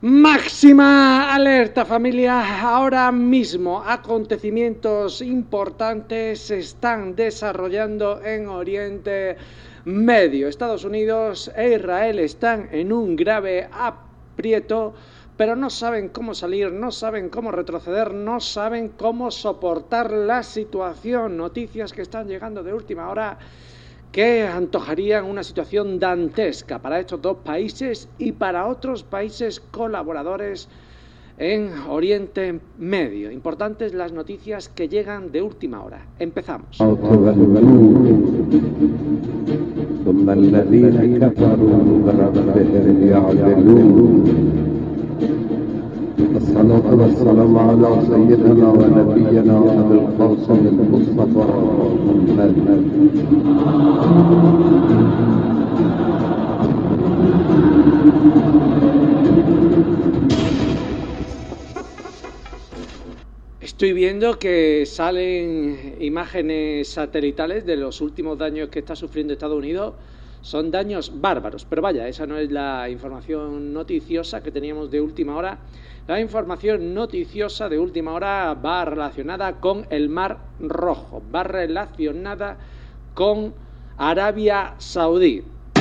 Máxima alerta, familia. Ahora mismo acontecimientos importantes se están desarrollando en Oriente Medio. Estados Unidos e Israel están en un grave aprieto, pero no saben cómo salir, no saben cómo retroceder, no saben cómo soportar la situación. Noticias que están llegando de última hora que antojarían una situación dantesca para estos dos países y para otros países colaboradores en Oriente Medio. Importantes las noticias que llegan de última hora. Empezamos. الصلاة والسلام على سيدنا ونبينا أبي القاسم المصطفى محمد. Estoy viendo que salen imágenes satelitales de los últimos daños que está sufriendo Estados Unidos. Son daños bárbaros, pero vaya, esa no es la información noticiosa que teníamos de última hora. La información noticiosa de última hora va relacionada con el Mar Rojo, va relacionada con Arabia Saudí.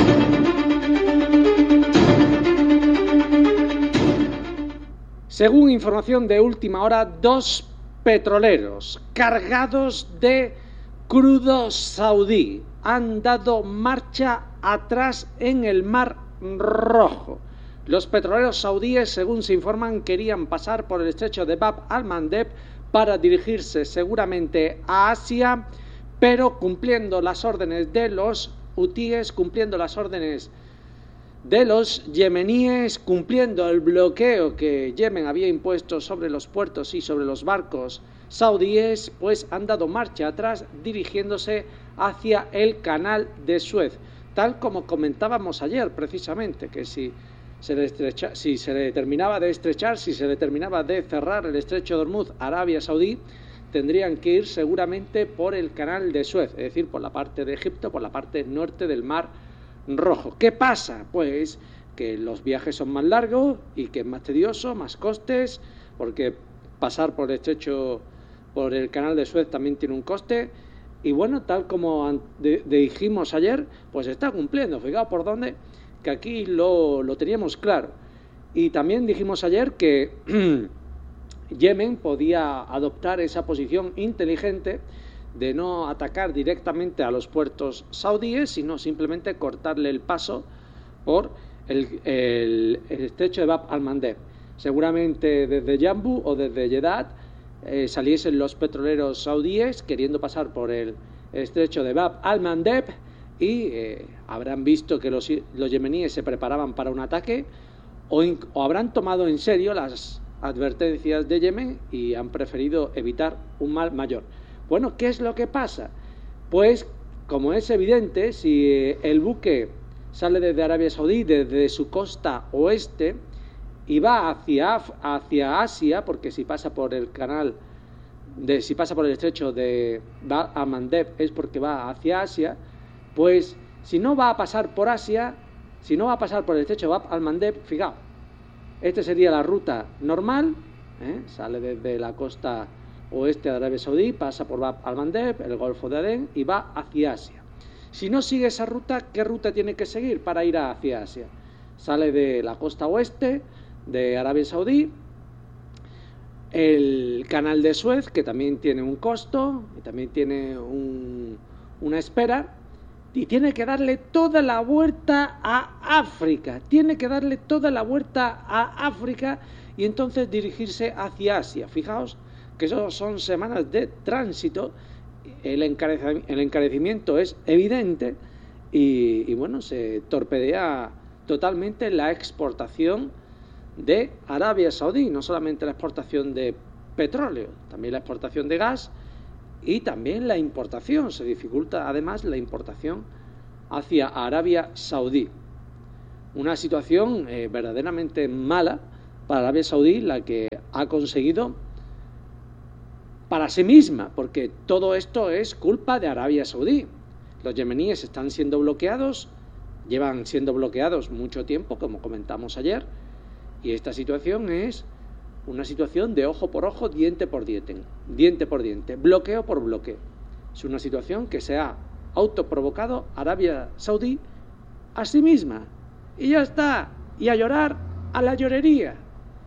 Según información de última hora, dos petroleros cargados de crudo saudí han dado marcha atrás en el Mar Rojo. Los petroleros saudíes, según se informan, querían pasar por el estrecho de Bab al-Mandeb para dirigirse seguramente a Asia, pero cumpliendo las órdenes de los hutíes, cumpliendo las órdenes de los yemeníes, cumpliendo el bloqueo que Yemen había impuesto sobre los puertos y sobre los barcos saudíes, pues han dado marcha atrás dirigiéndose hacia el canal de Suez, tal como comentábamos ayer precisamente, que si se le terminaba de estrechar, si se le terminaba de cerrar el estrecho de Hormuz a Arabia Saudí, tendrían que ir seguramente por el canal de Suez, es decir, por la parte de Egipto, por la parte norte del Mar Rojo. ¿Qué pasa? Pues que los viajes son más largos y que es más tedioso, más costes, porque pasar por el estrecho, por el canal de Suez también tiene un coste. Y bueno, tal como dijimos ayer, pues está cumpliendo. Fijaos por dónde, que aquí lo teníamos claro. Y también dijimos ayer que Yemen podía adoptar esa posición inteligente de no atacar directamente a los puertos saudíes, sino simplemente cortarle el paso por el estrecho de Bab al-Mandeb. Seguramente desde Yambu o desde Jeddah saliesen los petroleros saudíes queriendo pasar por el estrecho de Bab al-Mandeb y habrán visto que los yemeníes se preparaban para un ataque o habrán tomado en serio las advertencias de Yemen y han preferido evitar un mal mayor. Bueno, ¿qué es lo que pasa? Pues, como es evidente, si el buque sale desde Arabia Saudí, desde su costa oeste, y va hacia Asia, porque si pasa por el si pasa por el estrecho de Bab al-Mandeb es porque va hacia Asia, pues si no va a pasar por Asia, si no va a pasar por el estrecho de Bab al-Mandeb, fijaos, esta sería la ruta normal, sale desde la costa oeste de Arabia Saudí, pasa por Bab al-Mandeb, el Golfo de Adén y va hacia Asia. Si no sigue esa ruta, ¿qué ruta tiene que seguir para ir hacia Asia? Sale de la costa oeste de Arabia Saudí, el canal de Suez, que también tiene un costo y también tiene una espera, y tiene que darle toda la vuelta a África, y entonces dirigirse hacia Asia. Fijaos que eso son semanas de tránsito, el encarecimiento es evidente y bueno, se torpedea totalmente la exportación de Arabia Saudí, no solamente la exportación de petróleo, también la exportación de gas y también la importación, se dificulta además la importación hacia Arabia Saudí. Una situación verdaderamente mala para Arabia Saudí, la que ha conseguido para sí misma, porque todo esto es culpa de Arabia Saudí. Los yemeníes están siendo bloqueados, llevan siendo bloqueados mucho tiempo, como comentamos ayer, Y esta situación es una situación de ojo por ojo, diente por diente, bloqueo por bloqueo. Es una situación que se ha autoprovocado Arabia Saudí a sí misma. Y ya está. Y a llorar a la llorería.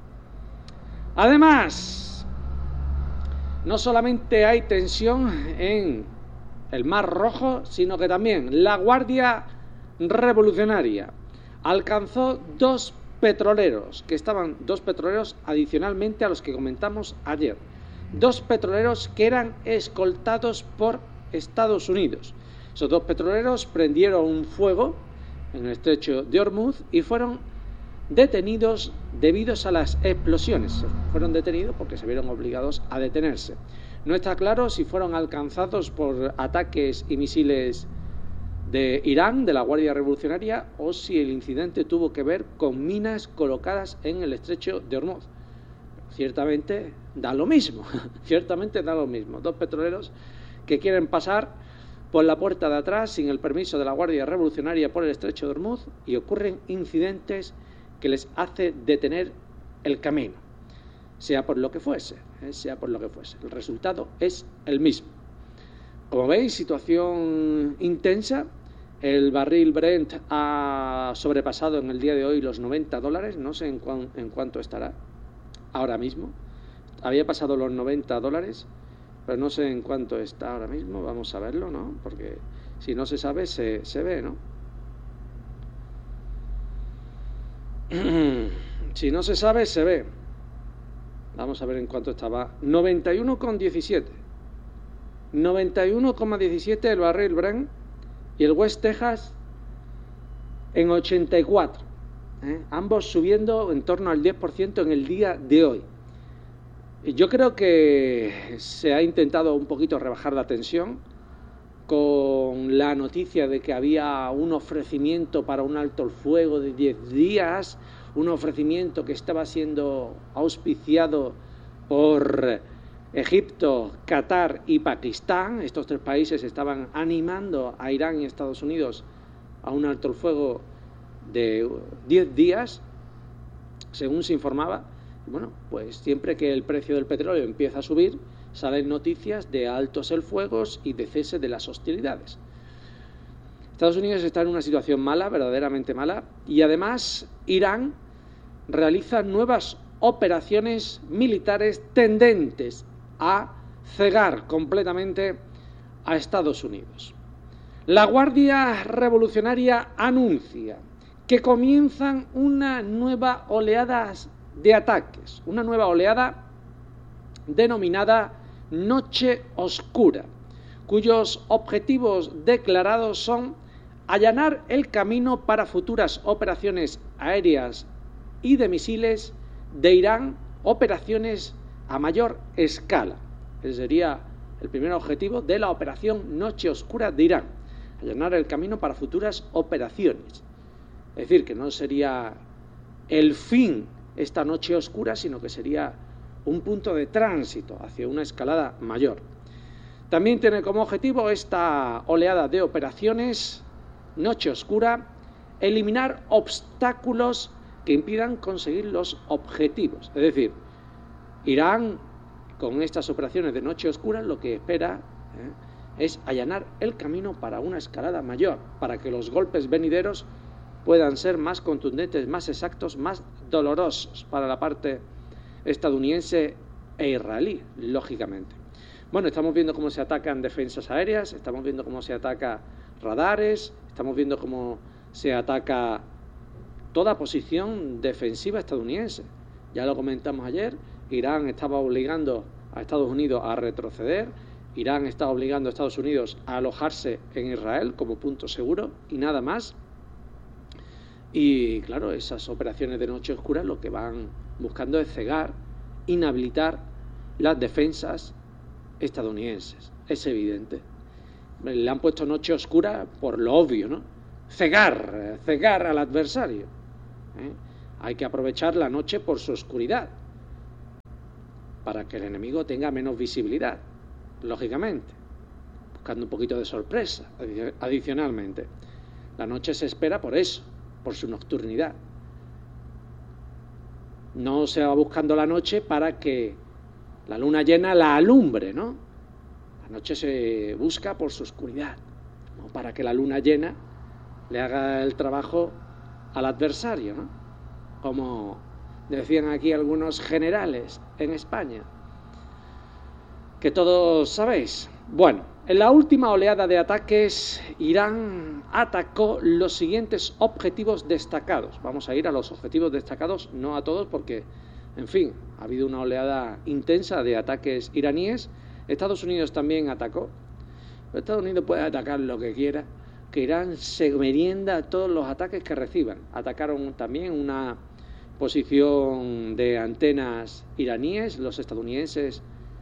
Además, no solamente hay tensión en el Mar Rojo, sino que también la Guardia Revolucionaria alcanzó dos petroleros adicionalmente a los que comentamos ayer. Dos petroleros que eran escoltados por Estados Unidos. Esos dos petroleros prendieron un fuego en el estrecho de Hormuz y fueron detenidos debido a las explosiones. Fueron detenidos porque se vieron obligados a detenerse. No está claro si fueron alcanzados por ataques y misiles de Irán, de la Guardia Revolucionaria, o si el incidente tuvo que ver con minas colocadas en el estrecho de Hormuz. Ciertamente da lo mismo, Dos petroleros que quieren pasar por la puerta de atrás sin el permiso de la Guardia Revolucionaria por el estrecho de Hormuz y ocurren incidentes que les hace detener el camino, sea por lo que fuese. El resultado es el mismo. Como veis, situación intensa. El barril Brent ha sobrepasado en el día de hoy los $90. No sé en cuánto estará ahora mismo. Había pasado los $90, pero no sé en cuánto está ahora mismo. Vamos a verlo, ¿no? Porque si no se sabe, se ve, ¿no? Si no se sabe, se ve. Vamos a ver en cuánto estaba. 91,17. 91,17 el barril Brent y el West Texas en 84. Ambos subiendo en torno al 10% en el día de hoy. Yo creo que se ha intentado un poquito rebajar la tensión con la noticia de que había un ofrecimiento para un alto el fuego de 10 días, un ofrecimiento que estaba siendo auspiciado por Egipto, Qatar y Pakistán. Estos tres países estaban animando a Irán y Estados Unidos a un alto el fuego de 10 días, según se informaba. Bueno, pues siempre que el precio del petróleo empieza a subir, salen noticias de altos el fuegos y de cese de las hostilidades. Estados Unidos está en una situación mala, verdaderamente mala, y además Irán realiza nuevas operaciones militares tendentes a cegar completamente a Estados Unidos. La Guardia Revolucionaria anuncia que comienzan una nueva oleada de ataques, una nueva oleada denominada Noche Oscura, cuyos objetivos declarados son allanar el camino para futuras operaciones aéreas y de misiles de Irán, operaciones a mayor escala. Ese sería el primer objetivo de la operación Noche Oscura de Irán, allanar el camino para futuras operaciones. Es decir, que no sería el fin esta noche oscura, sino que sería un punto de tránsito hacia una escalada mayor. También tiene como objetivo esta oleada de operaciones Noche Oscura eliminar obstáculos que impidan conseguir los objetivos. Es decir, Irán, con estas operaciones de Noche Oscura, lo que espera es allanar el camino para una escalada mayor, para que los golpes venideros puedan ser más contundentes, más exactos, más dolorosos para la parte estadounidense e israelí, lógicamente. Bueno, estamos viendo cómo se atacan defensas aéreas, estamos viendo cómo se ataca radares, estamos viendo cómo se ataca toda posición defensiva estadounidense. Ya lo comentamos ayer, Irán estaba obligando a Estados Unidos a retroceder, Irán está obligando a Estados Unidos a alojarse en Israel como punto seguro y nada más. Y claro, esas operaciones de Noche Oscura lo que van buscando es cegar, inhabilitar las defensas estadounidenses. Es evidente. Le han puesto Noche Oscura por lo obvio, ¿no? Cegar al adversario. Hay que aprovechar la noche por su oscuridad para que el enemigo tenga menos visibilidad, lógicamente, buscando un poquito de sorpresa adicionalmente. La noche se espera por eso, por su nocturnidad. no se va buscando la noche para que la luna llena la alumbre, ¿no? La noche se busca por su oscuridad, no para que la luna llena le haga el trabajo al adversario, ¿no? Como decían aquí algunos generales en España, que todos sabéis. Bueno, en la última oleada de ataques, Irán atacó los siguientes objetivos destacados. Vamos a ir a los objetivos destacados, no a todos, porque, en fin, ha habido una oleada intensa de ataques iraníes. Estados Unidos también atacó. Pero Estados Unidos puede atacar lo que quiera, que Irán se merienda todos los ataques que reciban. Atacaron también una posición de antenas iraníes, los estadounidenses,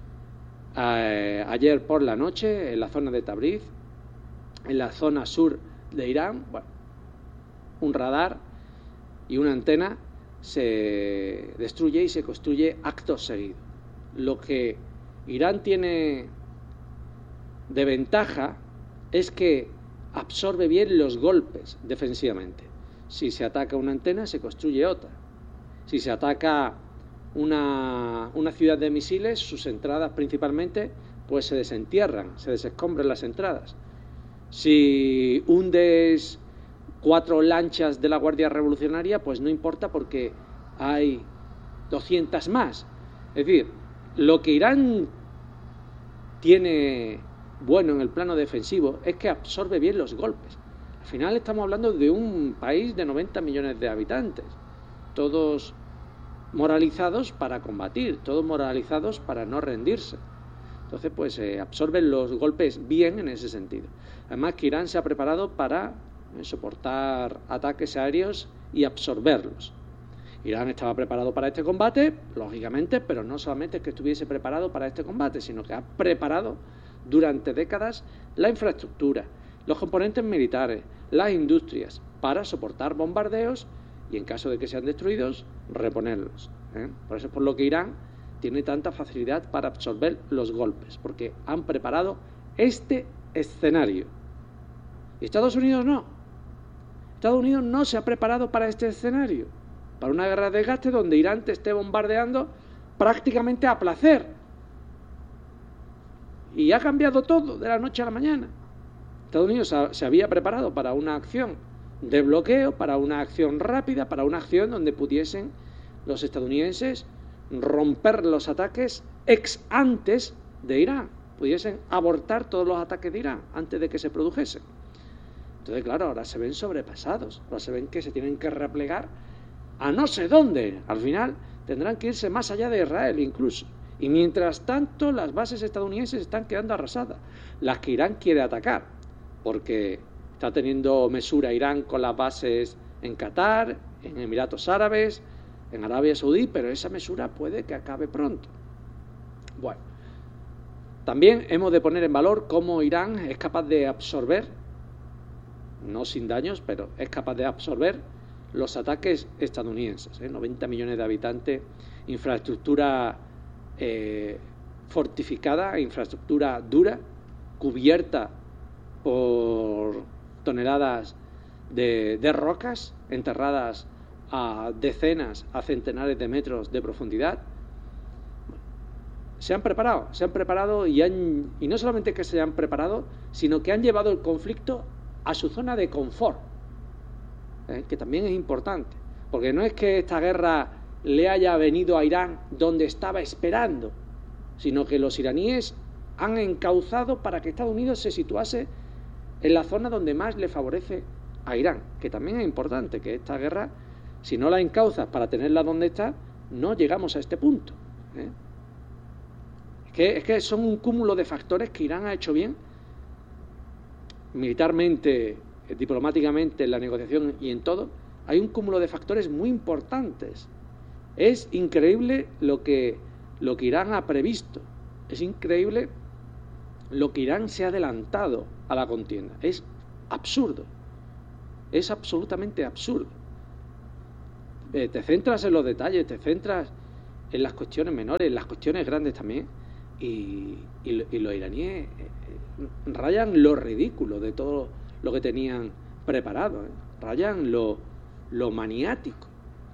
ayer por la noche, en la zona de Tabriz, en la zona sur de Irán. Bueno, un radar y una antena se destruye y se construye acto seguido. Lo que Irán tiene de ventaja es que absorbe bien los golpes defensivamente. Si se ataca una antena, se construye otra. Si se ataca una ciudad de misiles, sus entradas principalmente, pues se desentierran, se desescombran las entradas. Si hundes 4 lanchas de la Guardia Revolucionaria, pues no importa porque hay 200 más. Es decir, lo que Irán tiene bueno en el plano defensivo es que absorbe bien los golpes. Al final estamos hablando de un país de 90 millones de habitantes, todos moralizados para combatir, todos moralizados para no rendirse. Entonces, pues absorben los golpes bien en ese sentido. Además, que Irán se ha preparado para soportar ataques aéreos y absorberlos. Irán estaba preparado para este combate, lógicamente, pero no solamente es que estuviese preparado para este combate, sino que ha preparado durante décadas la infraestructura, los componentes militares, las industrias, para soportar bombardeos y, en caso de que sean destruidos, reponerlos. Por eso es por lo que Irán tiene tanta facilidad para absorber los golpes, porque han preparado este escenario. Y Estados Unidos no. Estados Unidos no se ha preparado para este escenario, para una guerra de desgaste donde Irán te esté bombardeando prácticamente a placer. Y ha cambiado todo de la noche a la mañana. Estados Unidos se había preparado para una acción de bloqueo, para una acción rápida, para una acción donde pudiesen los estadounidenses romper los ataques ex antes de Irán, pudiesen abortar todos los ataques de Irán antes de que se produjesen. Entonces, claro, ahora se ven sobrepasados, ahora se ven que se tienen que replegar a no sé dónde. Al final tendrán que irse más allá de Israel incluso. Y mientras tanto, las bases estadounidenses están quedando arrasadas, las que Irán quiere atacar, porque está teniendo mesura Irán con las bases en Qatar, en Emiratos Árabes, en Arabia Saudí, pero esa mesura puede que acabe pronto. Bueno, también hemos de poner en valor cómo Irán es capaz de absorber, no sin daños, pero es capaz de absorber los ataques estadounidenses. 90 millones de habitantes, infraestructura fortificada, infraestructura dura, cubierta por toneladas de rocas enterradas a decenas, a centenares de metros de profundidad. Se han preparado y no solamente que se han preparado, sino que han llevado el conflicto a su zona de confort, que también es importante, porque no es que esta guerra le haya venido a Irán donde estaba esperando, sino que los iraníes han encauzado para que Estados Unidos se situase en la zona donde más le favorece a Irán, que también es importante, que esta guerra, si no la encauzas para tenerla donde está, no llegamos a este punto. Es que son un cúmulo de factores que Irán ha hecho bien, militarmente, diplomáticamente, en la negociación y en todo. Hay un cúmulo de factores muy importantes. Es increíble lo que Irán ha previsto. Es increíble lo que Irán se ha adelantado a la contienda. Es absurdo. Es absolutamente absurdo. Te centras en los detalles, te centras en las cuestiones menores, en las cuestiones grandes también, y los iraníes rayan lo ridículo de todo lo que tenían preparado, rayan lo maniático,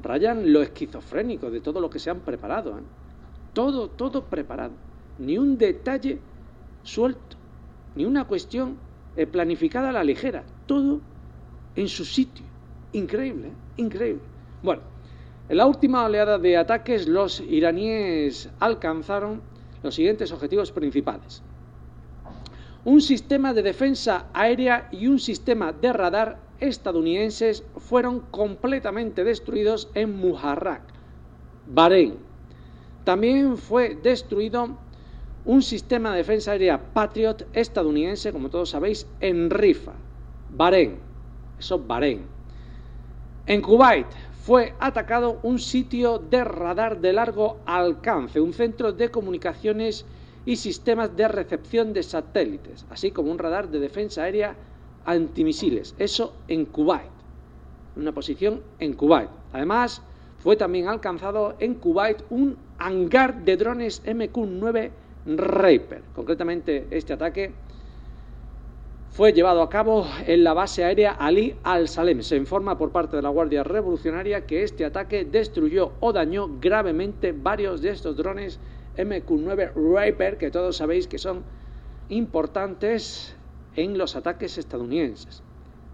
rayan lo esquizofrénico de todo lo que se han preparado, ¿eh? Todo preparado. Ni un detalle suelto, ni una cuestión planificada a la ligera. Todo en su sitio. Increíble, ¿eh? Increíble. Bueno, en la última oleada de ataques, los iraníes alcanzaron los siguientes objetivos principales: un sistema de defensa aérea y un sistema de radar estadounidenses fueron completamente destruidos en Muharraq, Bahrein. También fue destruido un sistema de defensa aérea Patriot estadounidense, como todos sabéis, en Rifa, Bahrein. Eso es Bahrein. En Kuwait fue atacado un sitio de radar de largo alcance, un centro de comunicaciones y sistemas de recepción de satélites, así como un radar de defensa aérea antimisiles. Eso en Kuwait, una posición en Kuwait. Además, fue también alcanzado en Kuwait un hangar de drones MQ-9 Reaper. Concretamente, este ataque fue llevado a cabo en la base aérea Ali al-Salem. Se informa por parte de la Guardia Revolucionaria que este ataque destruyó o dañó gravemente varios de estos drones MQ-9 Reaper, que todos sabéis que son importantes en los ataques estadounidenses.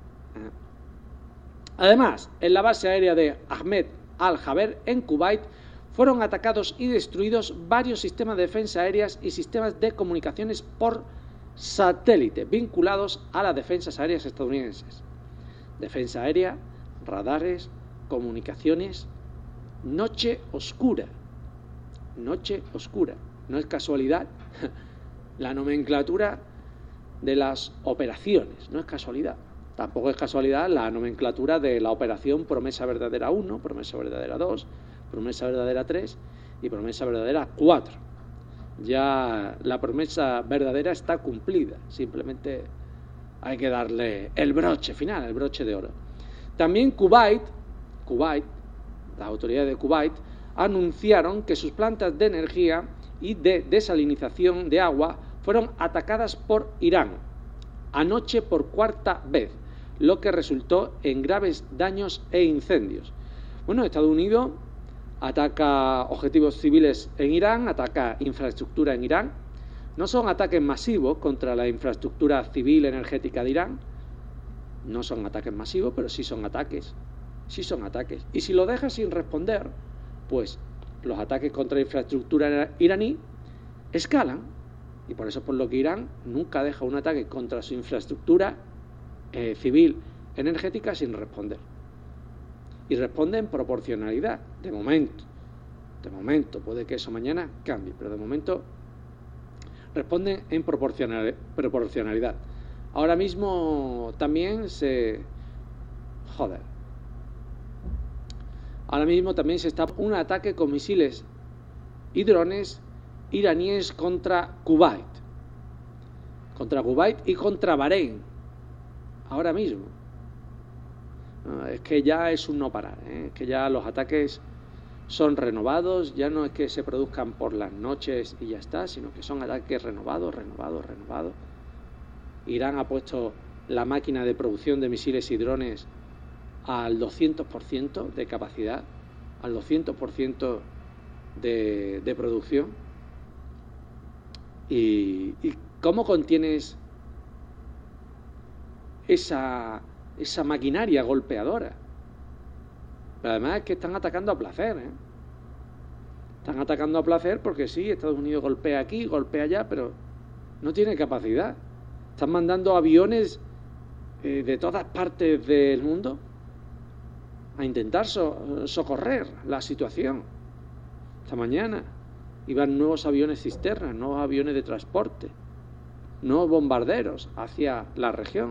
Además, en la base aérea de Ahmed al-Jaber, en Kuwait, fueron atacados y destruidos varios sistemas de defensa aéreas y sistemas de comunicaciones por satélite vinculados a las defensas aéreas estadounidenses. Defensa aérea, radares, comunicaciones. Noche oscura. Noche oscura. No es casualidad la nomenclatura de las operaciones, no es casualidad. Tampoco es casualidad la nomenclatura de la operación Promesa Verdadera 1, Promesa Verdadera 2, Promesa Verdadera 3 y Promesa Verdadera 4. Ya la promesa verdadera está cumplida, simplemente hay que darle el broche final, el broche de oro. También Kuwait, las autoridades de Kuwait anunciaron que sus plantas de energía y de desalinización de agua fueron atacadas por Irán anoche por cuarta vez, lo que resultó en graves daños e incendios. Bueno, Estados Unidos ataca objetivos civiles en Irán, ataca infraestructura en Irán. No son ataques masivos contra la infraestructura civil energética de Irán, no son ataques masivos, pero sí son ataques. Sí son ataques. Y si lo dejas sin responder, pues los ataques contra la infraestructura iraní escalan. Y por eso es por lo que Irán nunca deja un ataque contra su infraestructura civil energética sin responder. Y responde en proporcionalidad, de momento. De momento, puede que eso mañana cambie, pero de momento responden en proporcionalidad. Ahora mismo también Ahora mismo también se está un ataque con misiles y drones iraníes contra Kuwait. Contra Kuwait y contra Bahrein. Ahora mismo. Es que ya es un no parar, ¿eh? Es que ya los ataques son renovados, ya no es que se produzcan por las noches y ya está, sino que son ataques renovados. Irán ha puesto la máquina de producción de misiles y drones al 200% de capacidad, al 200% de producción. ¿Y cómo contienes esa maquinaria golpeadora? Pero además es que están atacando a placer, ¿eh? Están atacando a placer porque sí, Estados Unidos golpea aquí, golpea allá, pero no tiene capacidad. Están mandando aviones de todas partes del mundo a intentar socorrer la situación. Esta mañana iban nuevos aviones cisternas, nuevos aviones de transporte, nuevos bombarderos hacia la región.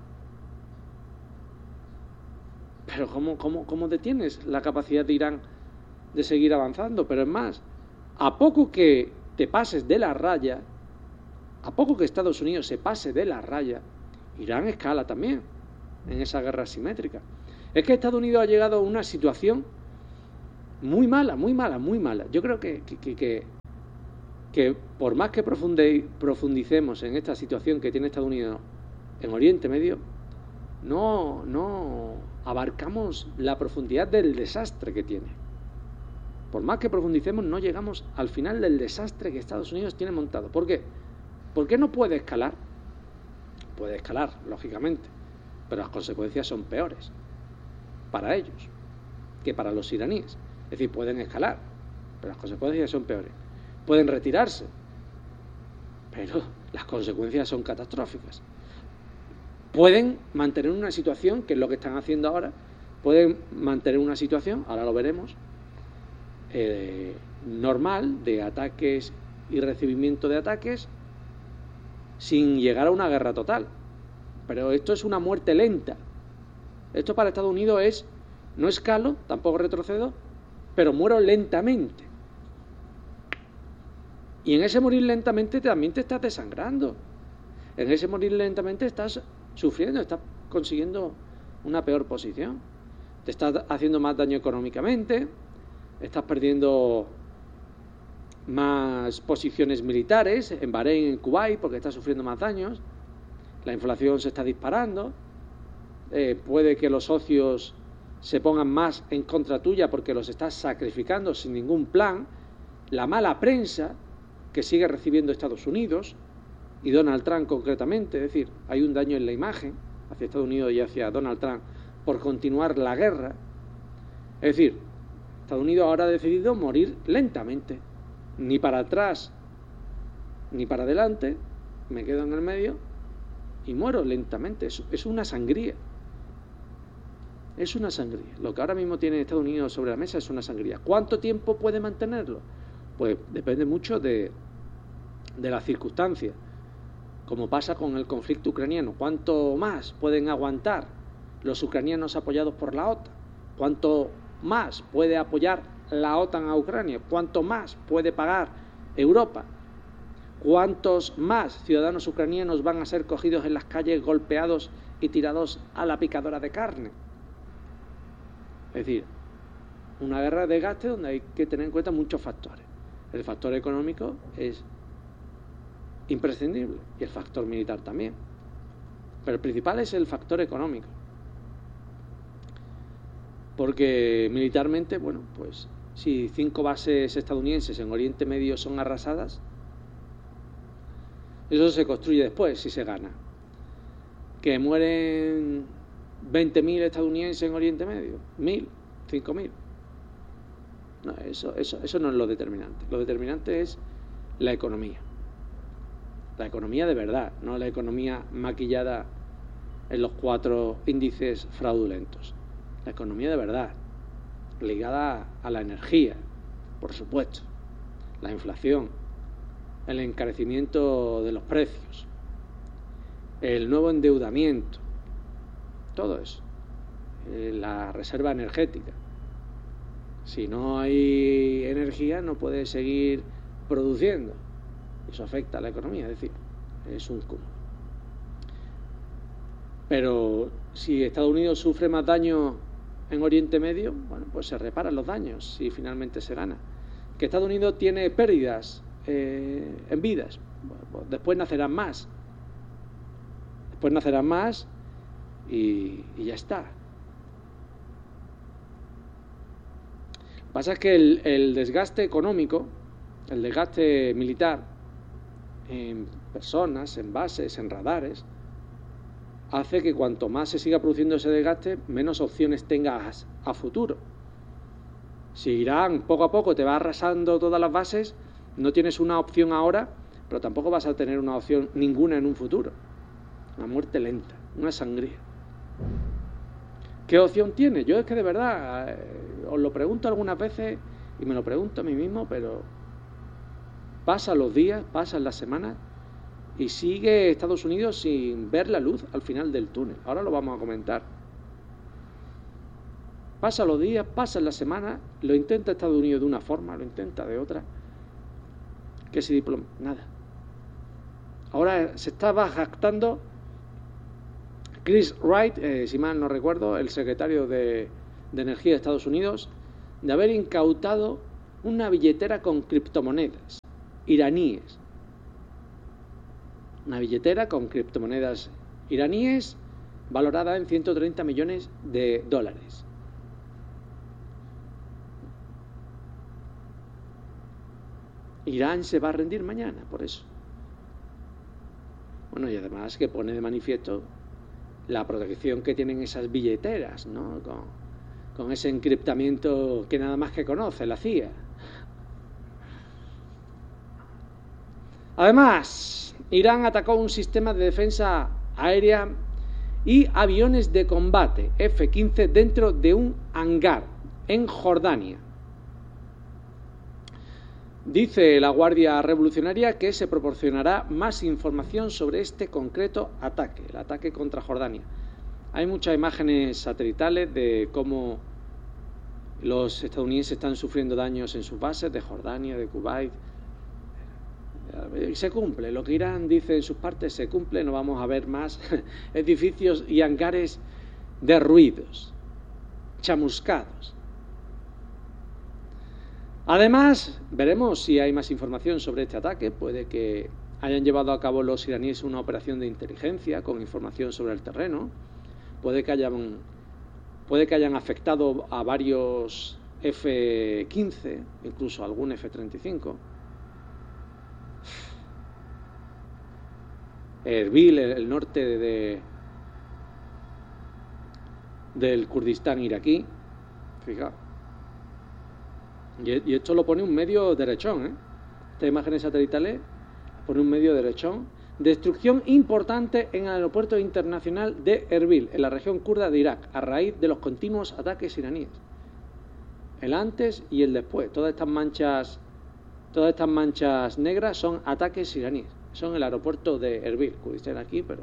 Pero ¿cómo detienes la capacidad de Irán de seguir avanzando? Pero es más, a poco que te pases de la raya, a poco que Estados Unidos se pase de la raya, Irán escala también en esa guerra asimétrica. Es que Estados Unidos ha llegado a una situación muy mala. Yo creo que por más que profundicemos en esta situación que tiene Estados Unidos en Oriente Medio, no abarcamos la profundidad del desastre que tiene. Por más que profundicemos, no llegamos al final del desastre que Estados Unidos tiene montado. ¿Por qué? ¿Por qué no puede escalar? Puede escalar, lógicamente, pero las consecuencias son peores para ellos que para los iraníes. Es decir, pueden escalar, pero las consecuencias son peores. Pueden retirarse, pero las consecuencias son catastróficas. Pueden mantener una situación, que es lo que están haciendo ahora, pueden mantener una situación, ahora lo veremos, normal, de ataques y recibimiento de ataques, sin llegar a una guerra total. Pero esto es una muerte lenta. Esto para Estados Unidos es, no escalo, tampoco retrocedo, pero muero lentamente. Y en ese morir lentamente también te estás desangrando. En ese morir lentamente estás sufriendo, estás consiguiendo una peor posición. Te estás haciendo más daño económicamente, estás perdiendo más posiciones militares en Bahrein, en Kuwait, porque estás sufriendo más daños. La inflación se está disparando. Puede que los socios se pongan más en contra tuya porque los estás sacrificando sin ningún plan. La mala prensa que sigue recibiendo Estados Unidos y Donald Trump concretamente, es decir, hay un daño en la imagen hacia Estados Unidos y hacia Donald Trump por continuar la guerra. Es decir, Estados Unidos ahora ha decidido morir lentamente, ni para atrás ni para adelante, me quedo en el medio y muero lentamente. Es una sangría. Es una sangría. Lo que ahora mismo tiene Estados Unidos sobre la mesa es una sangría. ¿Cuánto tiempo puede mantenerlo? Pues depende mucho de las circunstancias. Como pasa con el conflicto ucraniano. ¿Cuánto más pueden aguantar los ucranianos apoyados por la OTAN? ¿Cuánto más puede apoyar la OTAN a Ucrania? ¿Cuánto más puede pagar Europa? ¿Cuántos más ciudadanos ucranianos van a ser cogidos en las calles, golpeados y tirados a la picadora de carne? Es decir, una guerra de desgaste donde hay que tener en cuenta muchos factores. El factor económico es imprescindible y el factor militar también. Pero el principal es el factor económico. Porque militarmente, bueno, pues si 5 bases estadounidenses en Oriente Medio son arrasadas, eso se construye después si se gana. Que mueren 20.000 estadounidenses en Oriente Medio, 1.000, 5.000. No, eso no es lo determinante. Lo determinante es la economía. La economía de verdad, no la economía maquillada en los 4 índices fraudulentos. La economía de verdad, ligada a la energía, por supuesto, la inflación, el encarecimiento de los precios, el nuevo endeudamiento, todo eso, la reserva energética. Si no hay energía no puede seguir produciendo. Eso afecta a la economía, es decir, es un cúmulo. Pero si Estados Unidos sufre más daño en Oriente Medio, bueno, pues se reparan los daños si finalmente se gana. Que Estados Unidos tiene pérdidas en vidas, bueno, pues después nacerán más. Después nacerán más y ya está. Lo que pasa es que el desgaste económico, el desgaste militar, en personas, en bases, en radares, hace que cuanto más se siga produciendo ese desgaste, menos opciones tengas a futuro. Si Irán poco a poco te va arrasando todas las bases, no tienes una opción ahora, pero tampoco vas a tener una opción ninguna en un futuro. Una muerte lenta, una sangría. ¿Qué opción tienes? Yo es que de verdad os lo pregunto algunas veces y me lo pregunto a mí mismo, pero pasan los días, pasan las semanas y sigue Estados Unidos sin ver la luz al final del túnel. Ahora lo vamos a comentar. Pasan los días, pasan las semanas, lo intenta Estados Unidos de una forma, lo intenta de otra. ¿Qué se diploma? Nada. Ahora se estaba jactando Chris Wright, si mal no recuerdo, el secretario de Energía de Estados Unidos, de haber incautado una billetera con criptomonedas iraníes. Una billetera con criptomonedas iraníes valorada en 130 millones de dólares. Irán se va a rendir mañana por eso. Bueno, y además que pone de manifiesto la protección que tienen esas billeteras, ¿no? Con ese encriptamiento que nada más que conoce la CIA. Además, Irán atacó un sistema de defensa aérea y aviones de combate F-15 dentro de un hangar en Jordania. Dice la Guardia Revolucionaria que se proporcionará más información sobre este concreto ataque, el ataque contra Jordania. Hay muchas imágenes satelitales de cómo los estadounidenses están sufriendo daños en sus bases de Jordania, de Kuwait. Se cumple, lo que Irán dice en sus partes se cumple, no vamos a ver más edificios y hangares derruidos, chamuscados. Además, veremos si hay más información sobre este ataque. Puede que hayan llevado a cabo los iraníes una operación de inteligencia con información sobre el terreno. Puede que hayan afectado a varios F-15, incluso algún F-35. Erbil, el norte del Kurdistán iraquí. Fijaos. Y esto lo pone un medio derechón, ¿eh? Estas imágenes satelitales pone un medio derechón. Destrucción importante en el aeropuerto internacional de Erbil, en la región kurda de Irak, a raíz de los continuos ataques iraníes. El antes y el después. Todas estas manchas negras son ataques iraníes. Son el aeropuerto de Erbil, Kurdistán aquí, pero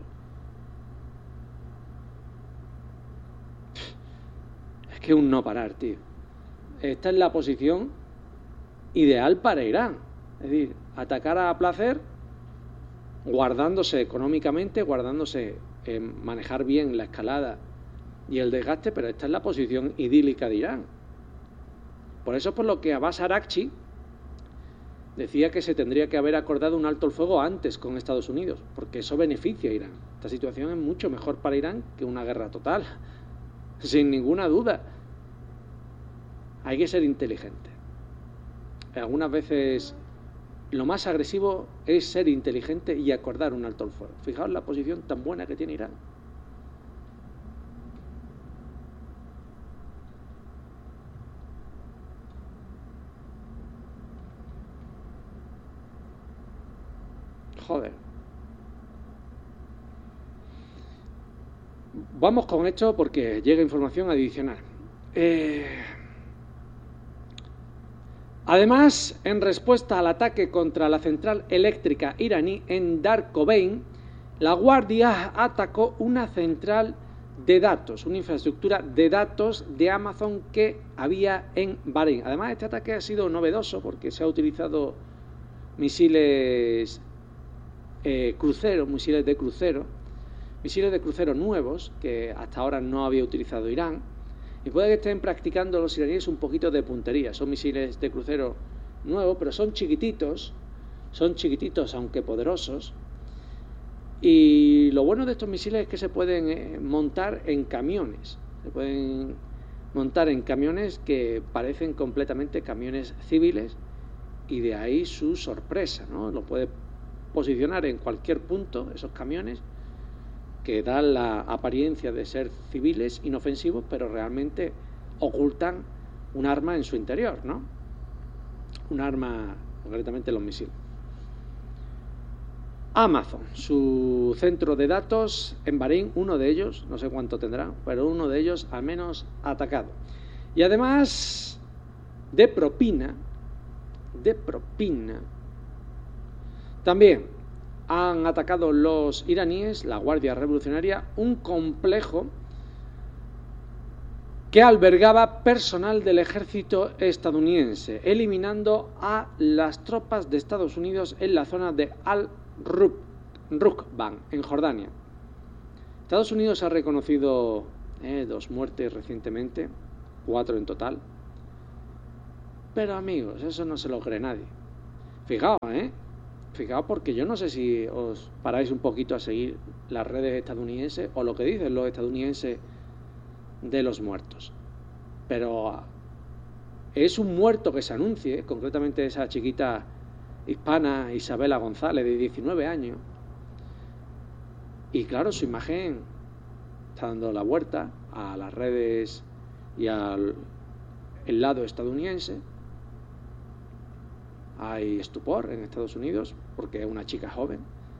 es que un no parar, tío. Esta es la posición ideal para Irán. Es decir, atacar a placer, guardándose económicamente, guardándose en manejar bien la escalada y el desgaste, pero esta es la posición idílica de Irán. Por eso es por lo que Abbas Araghchi decía que se tendría que haber acordado un alto el fuego antes con Estados Unidos, porque eso beneficia a Irán. Esta situación es mucho mejor para Irán que una guerra total, sin ninguna duda. Hay que ser inteligente. Algunas veces lo más agresivo es ser inteligente y acordar un alto el fuego. Fijaos la posición tan buena que tiene Irán. Joder. Vamos con esto porque llega información adicional. Además, en respuesta al ataque contra la central eléctrica iraní en Darkovein, la Guardia atacó una central de datos, una infraestructura de datos de Amazon que había en Bahrein. Además, este ataque ha sido novedoso porque se ha utilizado misiles de crucero nuevos que hasta ahora no había utilizado Irán. Y puede que estén practicando los iraníes un poquito de puntería. Son misiles de crucero nuevos, pero son chiquititos aunque poderosos. Y lo bueno de estos misiles es que se pueden montar en camiones. Se pueden montar en camiones que parecen completamente camiones civiles, y de ahí su sorpresa, ¿no? Lo puede posicionar en cualquier punto, esos camiones, que dan la apariencia de ser civiles, inofensivos, pero realmente ocultan un arma en su interior, ¿no? Un arma, concretamente los misiles. Amazon, su centro de datos en Bahrein, uno de ellos, no sé cuánto tendrá, pero uno de ellos al menos atacado. Y además de propina, también han atacado los iraníes, la Guardia Revolucionaria, un complejo que albergaba personal del ejército estadounidense, eliminando a las tropas de Estados Unidos en la zona de Al-Rukban, en Jordania. Estados Unidos ha reconocido 2 muertes recientemente, 4 en total. Pero amigos, eso no se lo cree nadie. Fijaos, Fijaos, porque yo no sé si os paráis un poquito a seguir las redes estadounidenses o lo que dicen los estadounidenses de los muertos. Pero es un muerto que se anuncie, concretamente esa chiquita hispana Isabela González, de 19 años. Y claro, su imagen está dando la vuelta a las redes y al lado estadounidense. Hay estupor en Estados Unidos porque es una chica joven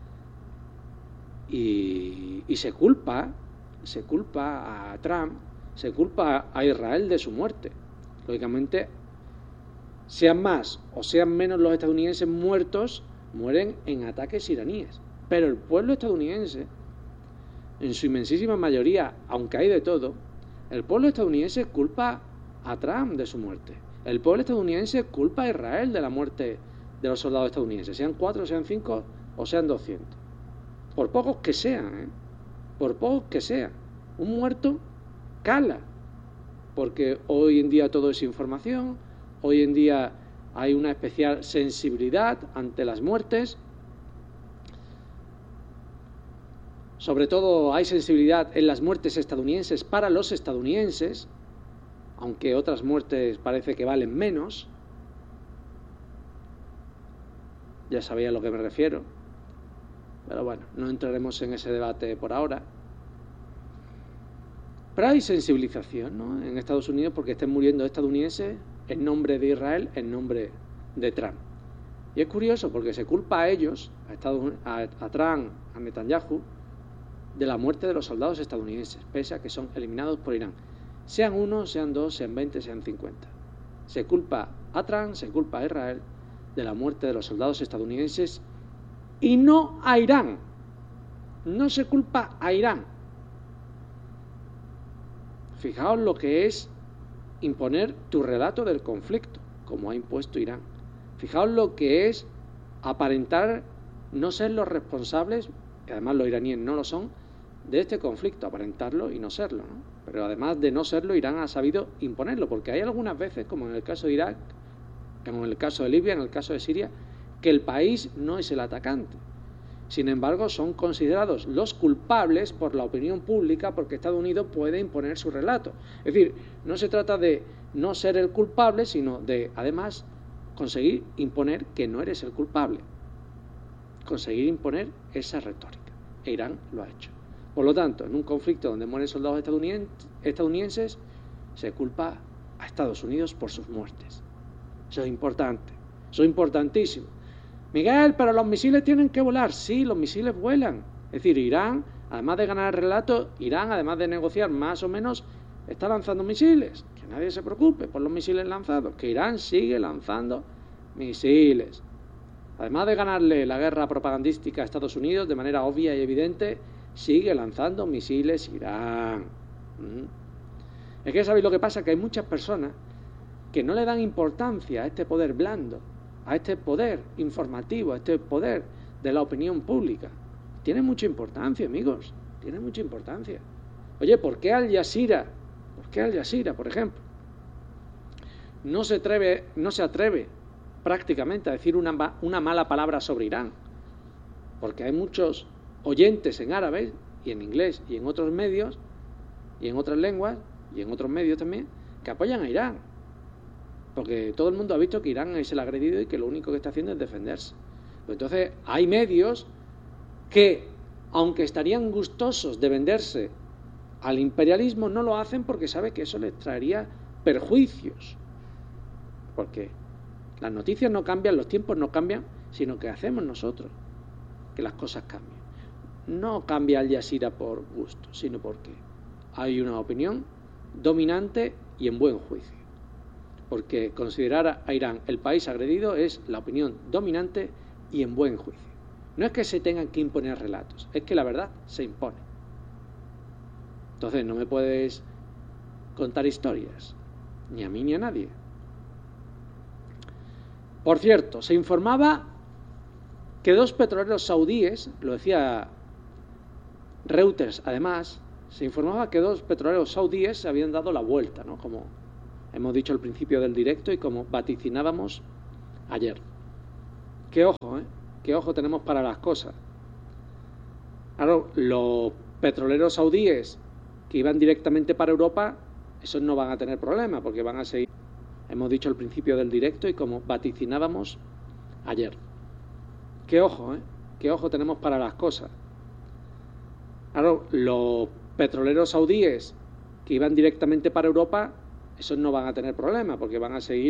y se culpa a Trump, se culpa a Israel de su muerte. Lógicamente, sean más o sean menos los estadounidenses muertos, mueren en ataques iraníes. Pero el pueblo estadounidense, en su inmensísima mayoría, aunque hay de todo, el pueblo estadounidense culpa a Trump de su muerte. El pueblo estadounidense culpa a Israel de la muerte de los soldados estadounidenses, sean 4, sean 5 o sean 200. Por pocos que sean, por pocos que sean. Un muerto cala, porque hoy en día todo es información, hoy en día hay una especial sensibilidad ante las muertes. Sobre todo hay sensibilidad en las muertes estadounidenses para los estadounidenses, aunque otras muertes parece que valen menos. Ya sabéis a lo que me refiero. Pero bueno, no entraremos en ese debate por ahora. Pero hay sensibilización, ¿no?, en Estados Unidos porque estén muriendo estadounidenses en nombre de Israel, en nombre de Trump. Y es curioso porque se culpa a ellos, a Trump, a Netanyahu, de la muerte de los soldados estadounidenses, pese a que son eliminados por Irán. Sean 1, sean 2, sean 20, sean 50. Se culpa a Trump, se culpa a Israel de la muerte de los soldados estadounidenses y no a Irán. No se culpa a Irán. Fijaos lo que es imponer tu relato del conflicto, como ha impuesto Irán. Fijaos lo que es aparentar no ser los responsables, y además los iraníes no lo son, de este conflicto, aparentarlo y no serlo, ¿no? Pero además de no serlo, Irán ha sabido imponerlo, porque hay algunas veces, como en el caso de Irak, como en el caso de Libia, en el caso de Siria, que el país no es el atacante. Sin embargo, son considerados los culpables por la opinión pública porque Estados Unidos puede imponer su relato. Es decir, no se trata de no ser el culpable, sino de, además, conseguir imponer que no eres el culpable. Conseguir imponer esa retórica. E Irán lo ha hecho. Por lo tanto, en un conflicto donde mueren soldados estadounidenses, se culpa a Estados Unidos por sus muertes. Eso es importante. Eso es importantísimo. Miguel, pero los misiles tienen que volar. Sí, los misiles vuelan. Es decir, Irán, además de ganar el relato, Irán, además de negociar más o menos, está lanzando misiles. Que nadie se preocupe por los misiles lanzados. Que Irán sigue lanzando misiles. Además de ganarle la guerra propagandística a Estados Unidos de manera obvia y evidente, sigue lanzando misiles Irán. Es que sabéis lo que pasa, que hay muchas personas que no le dan importancia a este poder blando, a este poder informativo, a este poder de la opinión pública. Tiene mucha importancia, amigos, tiene mucha importancia. Oye, ¿por qué Al Jazeera, por ejemplo, no se atreve prácticamente a decir una mala palabra sobre Irán? Porque hay muchos oyentes en árabe y en inglés y en otros medios y en otras lenguas y en otros medios también que apoyan a Irán, porque todo el mundo ha visto que Irán es el agredido y que lo único que está haciendo es defenderse. Pues entonces hay medios que, aunque estarían gustosos de venderse al imperialismo, no lo hacen porque saben que eso les traería perjuicios, porque las noticias no cambian, los tiempos no cambian, sino que hacemos nosotros que las cosas cambien. No cambia Al Jazeera por gusto, sino porque hay una opinión dominante y en buen juicio. Porque considerar a Irán el país agredido es la opinión dominante y en buen juicio. No es que se tengan que imponer relatos, es que la verdad se impone. Entonces no me puedes contar historias, ni a mí ni a nadie. Por cierto, se informaba que 2 petroleros saudíes, lo decía Reuters además, se informaba que 2 petroleros saudíes se habían dado la vuelta, ¿no?, como hemos dicho al principio del directo y como vaticinábamos ayer. Que ojo, qué ojo tenemos para las cosas. Claro, los petroleros saudíes que iban directamente para Europa, esos no van a tener problema porque van a seguir, hemos dicho al principio del directo y como vaticinábamos ayer. Qué ojo tenemos para las cosas. Claro, los petroleros saudíes que iban directamente para Europa, esos no van a tener problema porque van a seguir